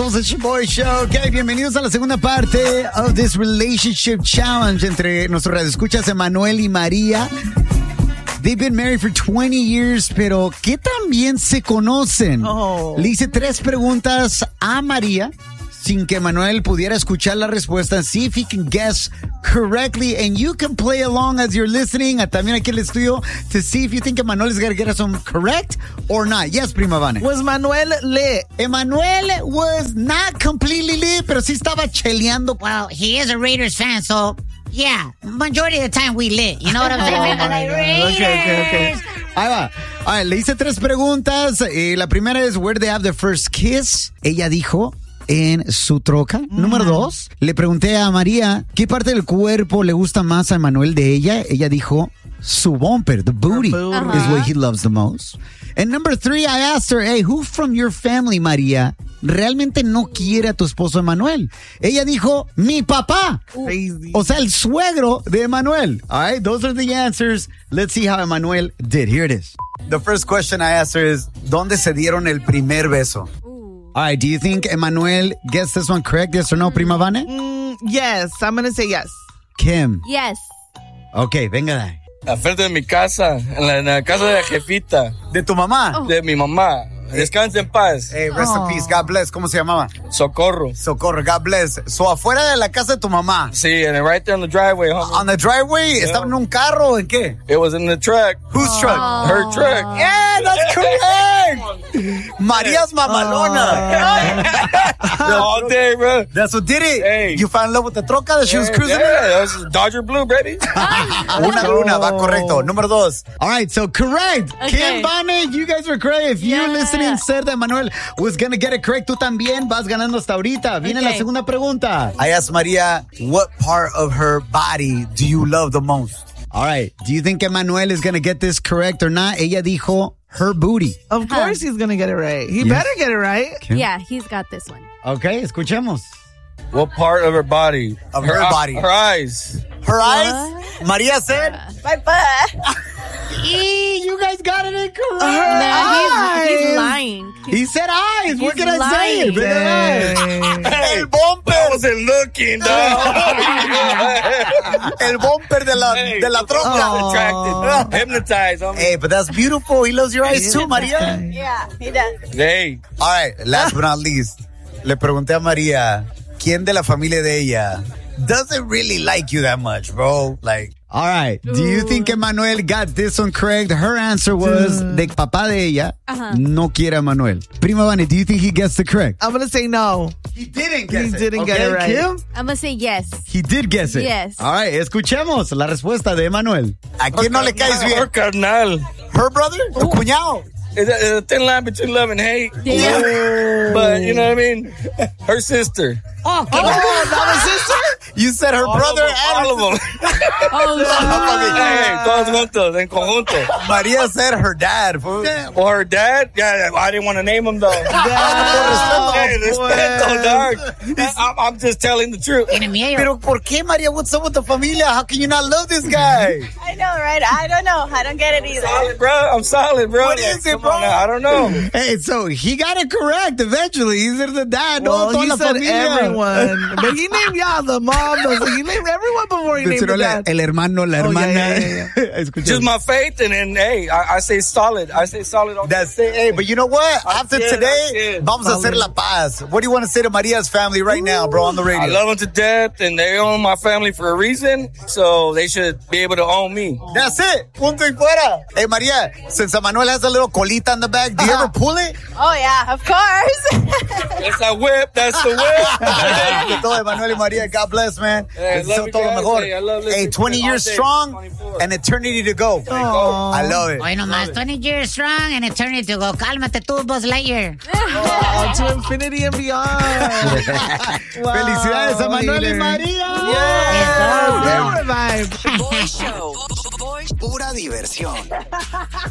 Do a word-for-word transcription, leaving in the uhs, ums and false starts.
somos el Show Show. Ok, bienvenidos a la segunda parte of this relationship challenge entre nuestros radioescuchas Emanuel y María. They've been married for twenty years, pero ¿qué tan bien se conocen? Oh. Le hice tres preguntas a María sin que Emanuel pudiera escuchar la respuesta. See if he can guess correctly, and you can play along as you're listening. También aquí en el estudio to see if you think Emanuel is going to get us some correct or not. Yes, Prima Vane. Was Manuel lit? Emanuel was not completely lit, pero sí estaba cheleando. Well, he is a Raiders fan, so yeah, majority of the time we lit. You know what I'm saying? Oh, Like, okay, okay, okay. Ahí va. All right, le hice tres preguntas. Eh, la primera es, where they have their first kiss? Ella dijo, en su troca. Mm. Número dos, le pregunté a María, ¿qué parte del cuerpo le gusta más a Emanuel de ella? Ella dijo, su bumper, the booty, booty. uh-huh. is what he loves the most. And number three, I asked her, hey, who from your family, María, realmente no quiere a tu esposo Emanuel? Ella dijo, mi papá. Crazy. O sea, el suegro de Emanuel. All right, those are the answers. Let's see how Emanuel did. Here it is. The first question I asked her is, ¿dónde se dieron el primer beso? All right, do you think Emanuel gets this one correct? Yes or no, Prima Vane? Mm, yes, I'm going to say yes. Kim. Yes. Okay, venga de ahí. Al frente de mi casa, en la, en la casa de la jefita. ¿De tu mamá? Oh. De mi mamá. Descansa en paz. Hey, rest Oh. in peace. God bless. ¿Cómo se llamaba? Socorro. Socorro. God bless. So, afuera de la casa de tu mamá. Sí, and right there on the driveway, homie. On the driveway. Yeah. ¿Estaba en un carro o en qué? It was in the truck. Whose truck? Her truck. Yeah, that's correct. María's mamalona. All day, bro. That's what did it. Hey. You fell in love with the troca that she was Yeah, cruising yeah, in? that was Dodger Blue, baby. Una, una, va correcto. Número dos. All right, so correct. Okay. Kim Vane, you guys were correct. If Yeah. you're listening, said that Manuel was going to get it correct. Tú también vas ganando hasta ahorita. Viene Okay. la segunda pregunta. I asked María, what part of her body do you love the most? All right, do you think Emanuel is going to get this correct or not? Ella dijo, her booty. Of course he's going to get it right. He Yes. better get it right. Kim? Yeah, he's got this one. Okay, escuchemos. What part of her body? Of her eye- body. Her eyes. Her eyes? María said, My butt. E, you guys got it incorrect. No, he's, he's lying. He said eyes. What He's can I say? lying. Big eyes. El bumper. I wasn't looking, dog. El bumper de la, Hey. de la troca. Attracted. Hypnotized, homie. Hey, but that's beautiful. He loves your eyes too, María. Yeah, he does. Hey. All right, last but not least, le pregunté a María, ¿quién de la familia de ella doesn't really like you that much, bro? Like, all right, do you think Emanuel got this one correct? Her answer was, de papá de ella, Uh-huh. no quiere a Emanuel. Prima Vane, do you think he gets the correct? I'm going to say no. He didn't guess He it. didn't get it right. Kim? I'm going to say yes. He did guess it. Yes. All right, escuchemos la respuesta de Emanuel. ¿A quién no le caes Her bien? carnal. Her brother? Tu cuñado? It's a, it's a thin line between love and hate. Yeah. But, you know what I mean? Her sister. Oh, Oh, not a sister? You said her All brother of them, and all of them. oh, Hey, todos juntos, en conjunto. María said her dad. Fool. Well, her dad, yeah, I didn't want to name him though. Oh, Hey, respeto, dog. I'm, I'm just telling the truth. Tiene miedo. Pero ¿por qué, María? What's up with the familia? How can you not love this guy? I know, right? I don't know. I don't get it either. Solid, bro. I'm solid, bro. What is it, Come bro? on now, I don't know. Hey, so he got it correct eventually. He's the dad. Well, no, toda he la said familia. everyone. But he named y'all, the mom. The, he named everyone before he named Mencionó the la- dad. el hermano, la Oh, yeah, hermana. yeah, yeah, Escucha. Just my faith, and then, hey, I, I say solid. I say solid. all That's it. Hey, but you know what? I After did, today, I did. vamos a hacer la paz. What do you want to say to Maria's family right now, bro, on the radio? I love them to death, and they own my family for a reason, so they should be able to own me. That's it. Punto y fuera. Hey, Maria, since Manuel has a little colita in the back, do you ever pull it? Oh, yeah, of course. That's a whip. That's the whip. De todo, Manuel y María, God bless, man. Hey, I Deseo love you todo lo guys. mejor. Hey, I love listening Hey, to twenty you all years day. strong twenty-four. and eternity to go. I love it. Hoy nomás, twenty years strong and eternity to go. Cálmate tú, Buzz Lightyear. Oh, to infinity and beyond. Wow. Felicidades a Manuel y Later. María. Yes. Yes. Vibe. Boy Show. Pura diversión.